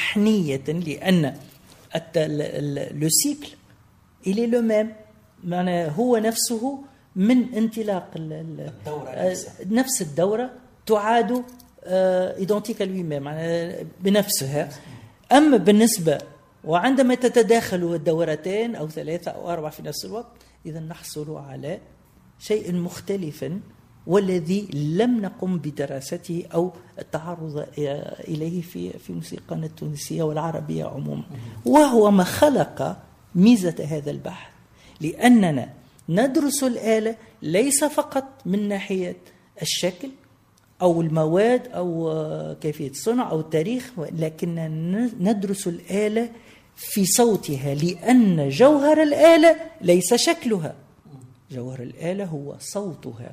لحنية، لأن لو سيكل إلي لو ميم، معناه هو نفسه من انطلاق نفس الدورة تعاد إيدونتيك لوي ميم بنفسها. أما بالنسبة وعندما تتداخل الدورتين أو 3 أو 4 في نفس الوقت، إذا نحصل على شيء مختلف والذي لم نقم بدراسته أو التعرض إليه في موسيقانا التونسية والعربية عموما، وهو ما خلق ميزة هذا البحث، لأننا ندرس الآلة ليس فقط من ناحية الشكل أو المواد أو كيفية الصنع أو التاريخ، لكننا ندرس الآلة في صوتها، لأن جوهر الآلة ليس شكلها، جوهر الآلة هو صوتها،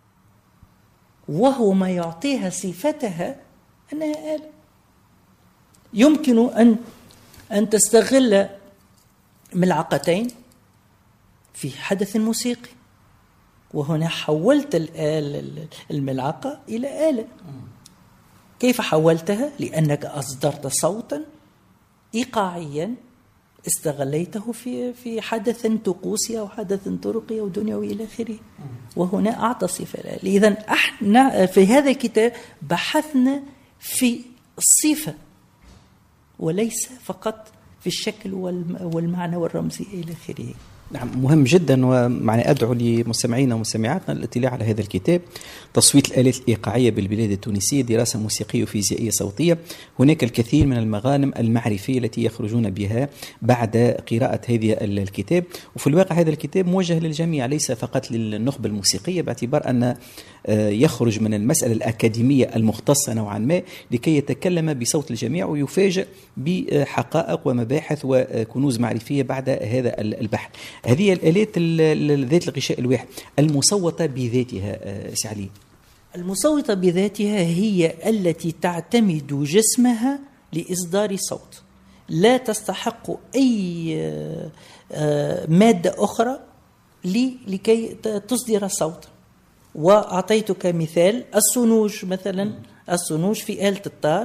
وهو ما يعطيها صفتها أنها آلة. يمكن أن تستغل ملعقتين في حدث موسيقي، وهنا حولت الملعقة إلى آلة. كيف حولتها؟ لأنك أصدرت صوتا إيقاعيا استغليته في حدث طقوسي أو حدث طرقي أو دنيوي إلى آخره، وهنا أعطى صفة الآلة. إذن احنا في هذا الكتاب بحثنا في الصفة وليس فقط في الشكل والمعنى والرمزي إلى آخره. نعم، مهم جدا. ومعني أدعو لمستمعينا ومستمعاتنا الاطلاع على هذا الكتاب، تصويت الآلات الإيقاعية بالبلاد التونسية، دراسة موسيقية وفيزيائية صوتية. هناك الكثير من المغانم المعرفية التي يخرجون بها بعد قراءة هذا الكتاب. وفي الواقع هذا الكتاب موجه للجميع، ليس فقط للنخبة الموسيقية، باعتبار أن يخرج من المسألة الأكاديمية المختصة نوعا ما لكي يتكلم بصوت الجميع ويفاجئ بحقائق ومباحث وكنوز معرفية بعد هذا البحث. هذه الآلات ذات الغشاء الواحد المصوتة بذاتها، سعلي، المصوتة بذاتها هي التي تعتمد جسمها لإصدار صوت، لا تستحق أي مادة أخرى لكي تصدر صوت. وأعطيتك مثال الصنوج مثلا، الصنوج في آلة الطار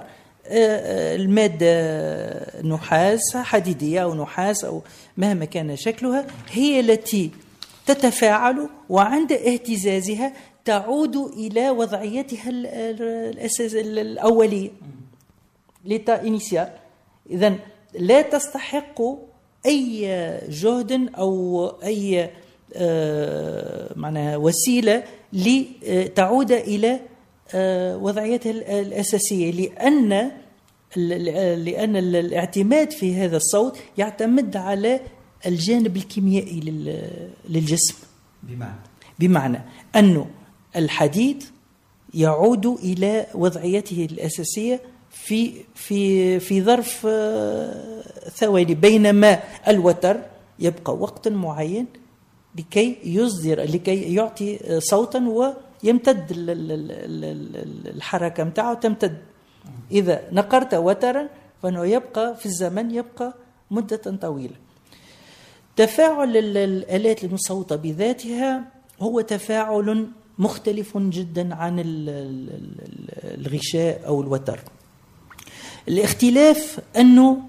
المادة نحاس حديدية أو نحاس أو مهما كان شكلها هي التي تتفاعل، وعند اهتزازها تعود إلى وضعيتها الأساس الأولية l'état initial. إذن لا تستحق أي جهد أو أي معناها وسيلة لتعود إلى وضعيتها الأساسية، لأن الاعتماد في هذا الصوت يعتمد على الجانب الكيميائي للجسم، بمعنى أنه الحديد يعود إلى وضعيته الأساسية في ظرف ثواني، بينما الوتر يبقى وقت معين لكي يعطي صوتا ويمتد الحركة متاعه تمتد. إذا نقرت وترا فإنه يبقى في الزمن يبقى مدة طويلة. تفاعل الآلات المصوتة بذاتها هو تفاعل مختلف جدا عن الغشاء أو الوتر. الاختلاف أنه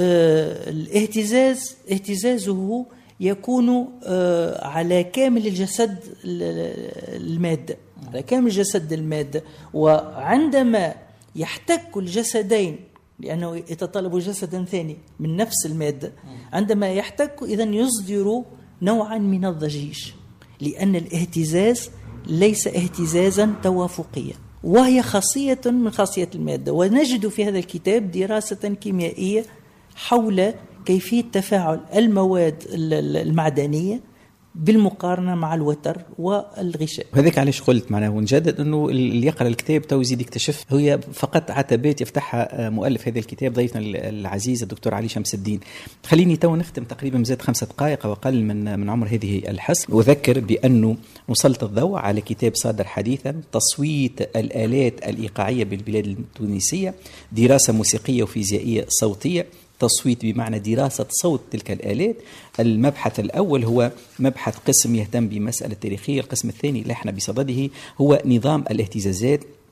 اهتزازه يكون على كامل الجسد المادة، على كامل جسد المادة، وعندما يحتك الجسدين لأنه يتطلب جسدا ثاني من نفس المادة، عندما يحتك إذن يصدر نوعا من الضجيج، لأن الاهتزاز ليس اهتزازا توافقيا، وهي خاصية من خاصية المادة. ونجد في هذا الكتاب دراسة كيميائية حول كيفية تفاعل المواد المعدنية بالمقارنة مع الوتر والغشاء. وهذاك علاش قلت معناه ونجدد أنه اللي يقرأ الكتاب تو يزيد يكتشف هي فقط عتبات يفتحها مؤلف هذا الكتاب ضيفنا العزيز الدكتور علي شمس الدين. خليني تو نختم تقريبا مزاد 5 دقائق وأقل من عمر هذه الحصة، وذكر بأنه نسلط الضوء على كتاب صادر حديثا، تصويت الآلات الإيقاعية بالبلاد التونسية، دراسة موسيقية وفيزيائية صوتية. تصويت بمعنى دراسة صوت تلك الآلات. المبحث الأول هو مبحث قسم يهتم بمسألة تاريخية، القسم الثاني اللي احنا بصدده هو نظام الاهتزازات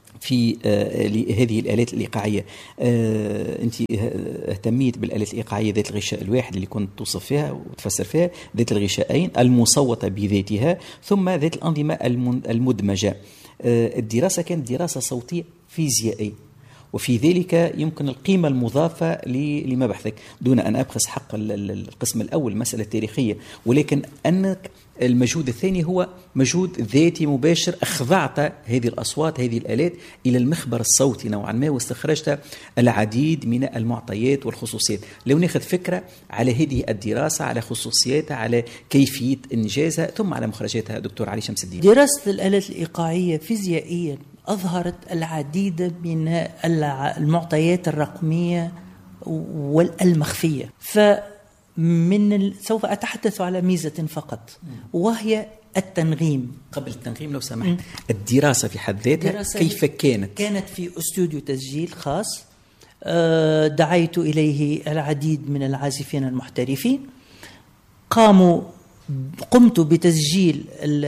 في هذه الآلات الإيقاعية. أنت اهتميت بالآلات الإيقاعية ذات الغشاء الواحد اللي كنت توصف فيها وتفسر فيها، ذات الغشاءين، المصوتة بذاتها، ثم ذات الأنظمة المدمجة. الدراسة كانت دراسة صوتية فيزيائية، وفي ذلك يمكن القيمة المضافة لما بحثك، دون أن أبخس حق القسم الأول مسألة تاريخية، ولكن أنك المجهود الثاني هو مجهود ذاتي مباشر، أخضعت هذه الأصوات هذه الآلات إلى المخبر الصوتي نوعا ما، واستخرجت العديد من المعطيات والخصوصيات. لو ناخذ فكرة على هذه الدراسة، على خصوصياتها، على كيفية إنجازها، ثم على مخرجاتها، دكتور علي شمس الدين. دراسة الآلات الإيقاعية فيزيائيا أظهرت العديد من المعطيات الرقمية والمخفية. سوف أتحدث على ميزة فقط، وهي التنغيم. قبل التنغيم لو سمحت، الدراسة في حد ذاتها كيف كانت؟ كانت في استوديو تسجيل خاص، دعيت إليه العديد من العازفين المحترفين، قمت بتسجيل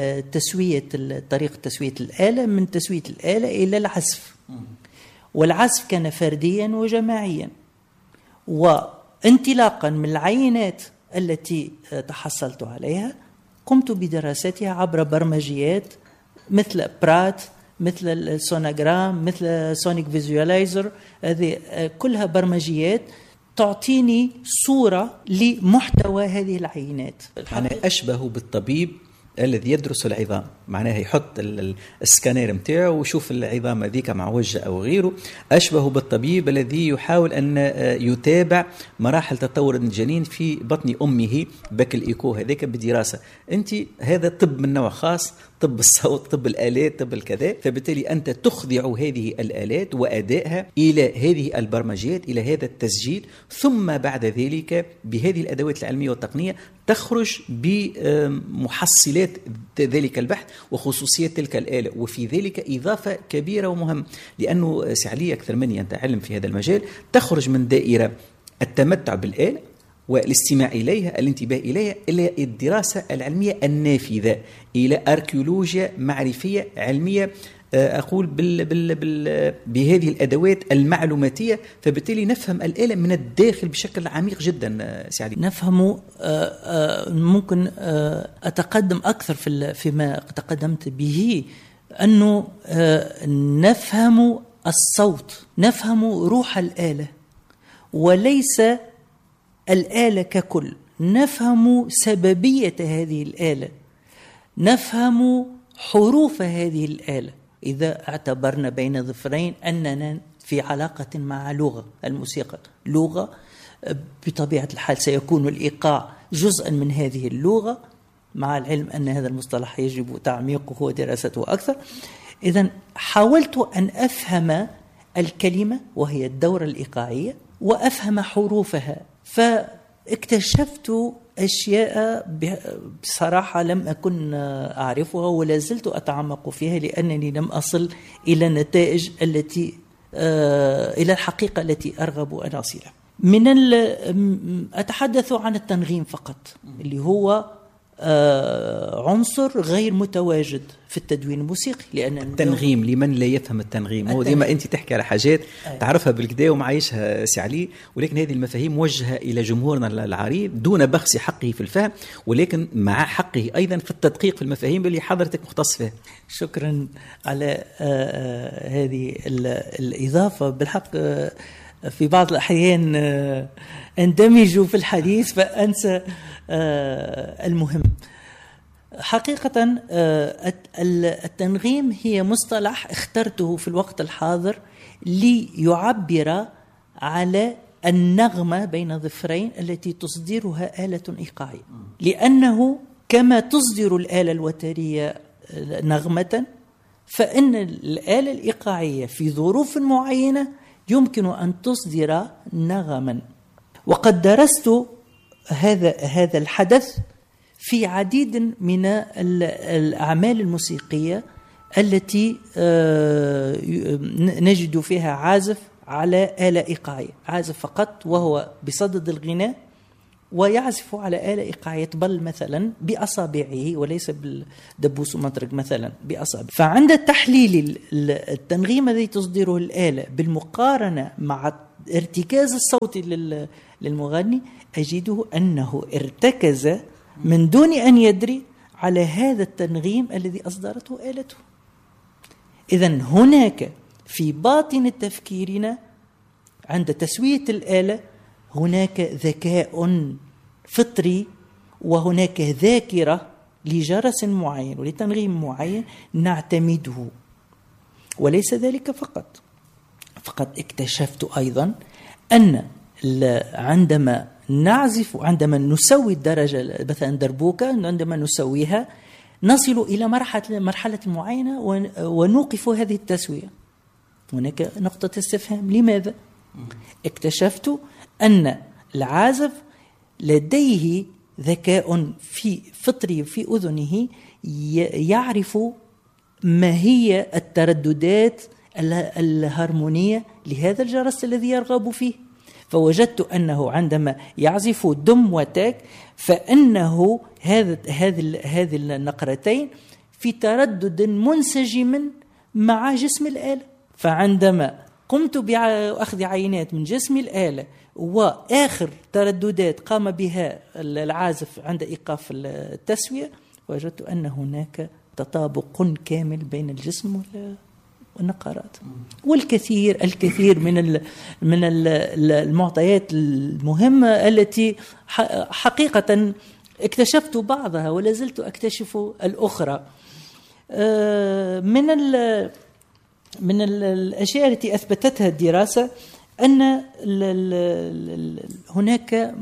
طريقة تسوية الآلة، من تسوية الآلة إلى العزف، والعزف كان فرديا وجماعيا. وانطلاقا من العينات التي تحصلت عليها قمت بدراستها عبر برمجيات مثل برات، مثل السونوغرام، مثل سونيك فيزواليزر. هذه كلها برمجيات تعطيني صورة لمحتوى هذه العينات. معناها أشبه بالطبيب الذي يدرس العظام، معناها يحط السكانير متاعه ويشوف العظام هذيك معوجة أو غيره. أشبه بالطبيب الذي يحاول أن يتابع مراحل تطور الجنين في بطن أمه بك الإيكو هذيك بدراسة. أنت هذا طب من نوع خاص، طب الصوت، طب الآلات، طب الكذا، فبالتالي أنت تخضع هذه الآلات وأدائها إلى هذه البرمجيات، إلى هذا التسجيل، ثم بعد ذلك بهذه الأدوات العلمية والتقنية تخرج بمحصلات ذلك البحث وخصوصيات تلك الآلة. وفي ذلك إضافة كبيرة ومهمة، لأنه سعلي أكثر مني أنت علم في هذا المجال، تخرج من دائرة التمتع بالآلة والاستماع إليها، الانتباه إليها، إلى الدراسة العلمية النافذة، إلى أركيولوجيا معرفية علمية، أقول بهذه الأدوات المعلوماتية. فبالتالي نفهم الآلة من الداخل بشكل عميق جدا. سعدي نفهم، ممكن أتقدم أكثر فيما تقدمت به، أنه نفهم الصوت، نفهم روح الآلة وليس الآلة ككل، نفهم سببية هذه الآلة، نفهم حروف هذه الآلة. إذا اعتبرنا بين ظفرين أننا في علاقة مع لغة، الموسيقى لغة، بطبيعة الحال سيكون الإيقاع جزءا من هذه اللغة، مع العلم أن هذا المصطلح يجب تعميقه ودراسته أكثر. إذن حاولت أن أفهم الكلمة وهي الدورة الإيقاعية وأفهم حروفها، فاكتشفت أشياء بصراحة لم أكن أعرفها ولا زلت أتعمق فيها، لأنني لم أصل إلى النتائج التي إلى الحقيقة التي أرغب أن أصلها. أتحدث عن التنغيم فقط، اللي هو عنصر غير متواجد في التدوين الموسيقي. لأن التنغيم، لمن لا يفهم التنغيم، هو ديما أنت تحكي على حاجات تعرفها بالكدا ومعايشها سعلي، ولكن هذه المفاهيم موجهة إلى جمهورنا العريض دون بخس حقه في الفهم، ولكن مع حقه أيضا في التدقيق في المفاهيم اللي حضرتك مختص فيها. شكرا على هذه الإضافة. بالحق في بعض الأحيان أندمج في الحديث فأنسى المهم. حقيقة التنغيم هي مصطلح اخترته في الوقت الحاضر ليعبر على النغمة بين ظفرين التي تصدرها آلة إيقاعية، لأنه كما تصدر الآلة الوترية نغمة، فإن الآلة الإيقاعية في ظروف معينة يمكن أن تصدر نغما. وقد درست هذا الحدث في عديد من الأعمال الموسيقية التي نجد فيها عازف على آلة إيقاعية، عازف فقط وهو بصدد الغناء ويعزف على آلة إيقاعية طبل مثلا بأصابعه وليس بالدبوس ومطرق مثلا بأصابعه. فعند تحليل التنغيم الذي تصدره الآلة بالمقارنة مع ارتكاز الصوت للمغني أجده أنه ارتكز من دون أن يدري على هذا التنغيم الذي أصدرته آلته. إذن هناك في باطن تفكيرنا عند تسوية الآلة هناك ذكاء فطري، وهناك ذاكرة لجرس معين ولتنغيم معين نعتمده. وليس ذلك فقط اكتشفت أيضا أن عندما عندما نسوي الدرجة مثلا دربوكة، عندما نسويها نصل إلى مرحلة معينة ونوقف هذه التسوية. هناك نقطة استفهام، لماذا؟ اكتشفت أن العازف لديه ذكاء في فطري في أذنه يعرف ما هي الترددات الهارمونية لهذا الجرس الذي يرغب فيه. فوجدت أنه عندما يعزف دم وتاك فإنه هذه النقرتين في تردد منسجم مع جسم الآلة. فعندما قمت بأخذ عينات من جسم الآلة وآخر ترددات قام بها العازف عند إيقاف التسوية، وجدت أن هناك تطابق كامل بين الجسم والنقرات. والكثير من المعطيات المهمة التي حقيقة اكتشفت بعضها ولا زلت أكتشف الأخرى. من الأشياء التي أثبتتها الدراسة أن هناك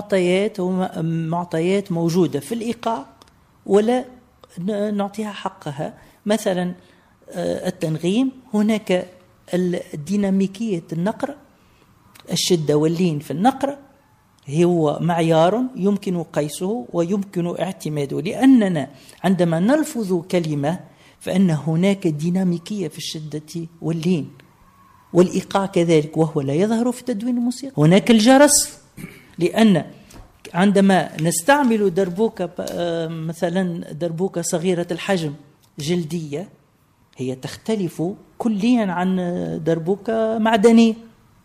معطيات موجودة في الإيقاع ولا نعطيها حقها. مثلا التنغيم، هناك الديناميكية النقرة، الشدة واللين في النقرة هو معيار يمكن قيسه ويمكن اعتماده، لأننا عندما نلفظ كلمة فإن هناك ديناميكية في الشدة واللين، والإيقاع كذلك وهو لا يظهر في تدوين الموسيقى. هناك الجرس، لأن عندما نستعمل دربوكة مثلا دربوكة صغيرة الحجم جلدية هي تختلف كليا عن دربوكة معدنية،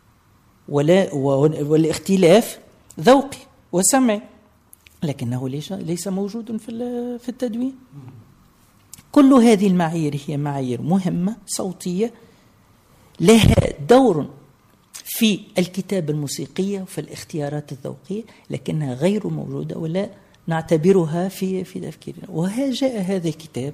والاختلاف ذوقي وسمعي، لكنه ليس موجود في التدوين. كل هذه المعايير هي معايير مهمة صوتية لها دور في الكتابة الموسيقية وفي الاختيارات الذوقية، لكنها غير موجودة ولا نعتبرها في تفكيرنا. وجاء هذا الكتاب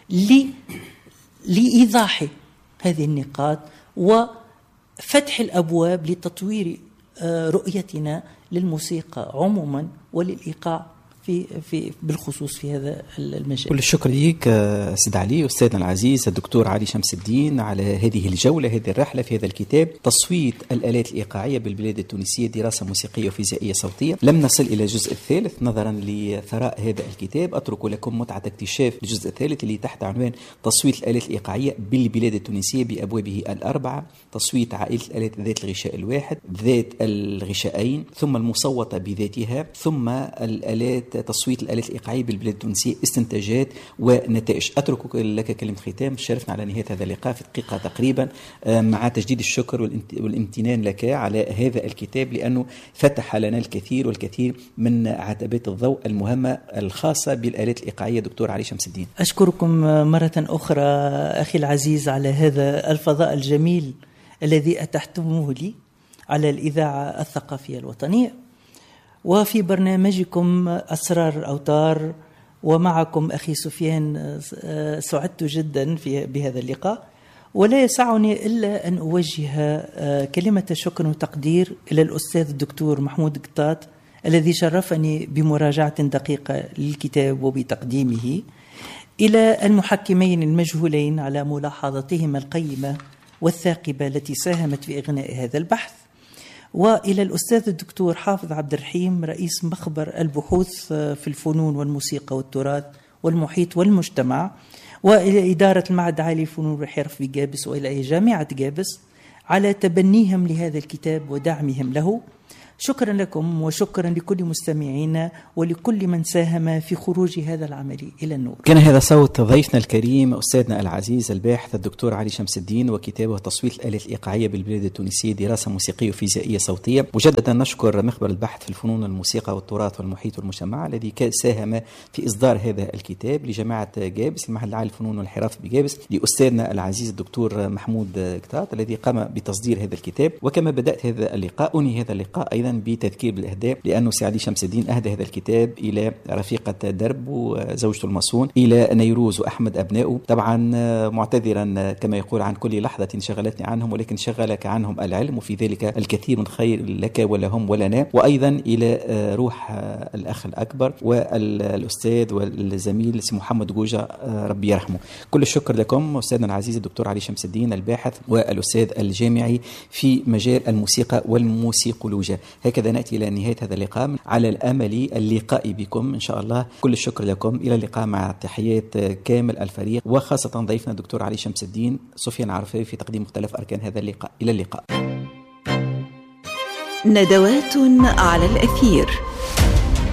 لإيضاح هذه النقاط وفتح الأبواب لتطوير رؤيتنا للموسيقى عموما وللإيقاع بالخصوص في هذا المجال. كل الشكر لك سيد علي، أستاذنا العزيز الدكتور علي شمس الدين، على هذه الجولة، هذه الرحلة في هذا الكتاب تصويت الآلات الإيقاعية بالبلاد التونسية، دراسة موسيقية وفيزيائية صوتية. لم نصل إلى الجزء الثالث نظرا لثراء هذا الكتاب. أترك لكم متعة اكتشاف الجزء الثالث اللي تحت عنوان تصويت الآلات الإيقاعية بالبلاد التونسية بأبوابه الأربعة: تصويت عائلة الآلات ذات الغشاء الواحد، ذات الغشاءين، ثم المصوتة بذاتها، ثم الآلات تصويت الآلات الإيقاعية بالبلاد التونسية، استنتاجات ونتائج. أترك لك كلمة ختام. شرفنا على نهاية هذا اللقاء في دقيقة تقريبا، مع تجديد الشكر والامتنان لك على هذا الكتاب، لأنه فتح لنا الكثير والكثير من عتبات الضوء المهمة الخاصة بالآلات الإيقاعية. دكتور علي شمس الدين، أشكركم مرة أخرى أخي العزيز على هذا الفضاء الجميل الذي أتحتموه لي على الإذاعة الثقافية الوطنية، وفي برنامجكم أسرار الأوتار، ومعكم أخي سفيان. سعدت جدا بهذا اللقاء، ولا يسعني إلا أن أوجه كلمة شكر وتقدير إلى الأستاذ الدكتور محمود قطاط الذي شرفني بمراجعة دقيقة للكتاب وبتقديمه، إلى المحكمين المجهولين على ملاحظتهم القيمة والثاقبة التي ساهمت في إغناء هذا البحث، وإلى الأستاذ الدكتور حافظ عبد الرحيم رئيس مخبر البحوث في الفنون والموسيقى والتراث والمحيط والمجتمع، وإلى إدارة المعهد العالي للفنون والحرف بجابس، وإلى جامعة جابس على تبنيهم لهذا الكتاب ودعمهم له. شكرا لكم وشكرا لكل مستمعينا ولكل من ساهم في خروج هذا العمل إلى النور. كان هذا صوت ضيفنا الكريم أستاذنا العزيز الباحث الدكتور علي شمس الدين، وكتابه تصويت الآلات الإيقاعية بالبلاد التونسية، دراسة موسيقية وفيزيائية صوتية. مجددا نشكر مخبر البحث في الفنون والموسيقى والتراث والمحيط والمجتمع الذي ساهم في إصدار هذا الكتاب، لجماعة جابس، المعهد العالي للفنون والحرف بجابس، لأستاذنا العزيز الدكتور محمود كتات الذي قام بتصدير هذا الكتاب. وكما بدأت هذا اللقاء أنهي هذا اللقاء أيضا بتذكير بالإهداء، لأنه سي علي شمس الدين أهدى هذا الكتاب إلى رفيقة درب وزوجته المصون، إلى نيروز وأحمد أبنائه. طبعا معتذرا كما يقول عن كل لحظة شغلتني عنهم، ولكن شغلك عنهم العلم، وفي ذلك الكثير من خير لك ولهم ولنا. وأيضا إلى روح الأخ الأكبر والأستاذ والزميل سي محمد جوجة ربي يرحمه. كل الشكر لكم أستاذنا العزيز الدكتور علي شمس الدين الباحث والأستاذ الجامعي في مجال الموسيقى والموسيقولوجيا. هكذا نأتي إلى نهاية هذا اللقاء، على الأمل اللقاء بكم إن شاء الله. كل الشكر لكم، إلى اللقاء مع تحيات كامل الفريق، وخاصة ضيفنا الدكتور علي شمس الدين، سفيان عرفي في تقديم مختلف أركان هذا اللقاء. إلى اللقاء. ندوات على الأثير.